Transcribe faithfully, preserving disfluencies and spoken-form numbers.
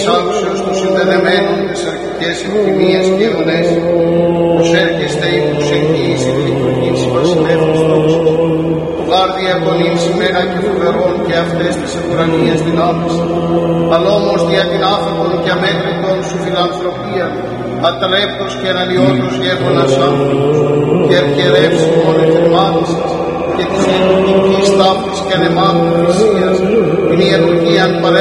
Άκουσεως των συνδεδεμένων τις αρχικές ευθυμίες και αιωνές, προσέρχεστε ει τους εγγύης ευλικουργής βασιλεύους τόξου, βάρδια κονήν σημέρα και φοβερών και αυτές τις ουρανίες δυνάμεις, αλλά όμως δια την άφετον και αμέτρητον σου φιλανθρωπία, ατρέπτος και αναλιώτος γέγονας άνθρωπος, και ευκαιρεύσει μόνο θερμάτισας, και της λειτουργικής τάφης και ανεμάτου θυσίας, την ιερουργίαν παρέ